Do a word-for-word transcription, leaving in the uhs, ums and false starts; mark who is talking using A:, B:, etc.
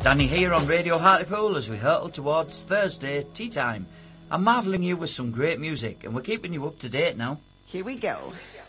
A: Danny here on Radio Hartlepool as we hurtle towards Thursday tea time. I'm marvelling you with some great music and we're keeping you up to date now.
B: Here we go.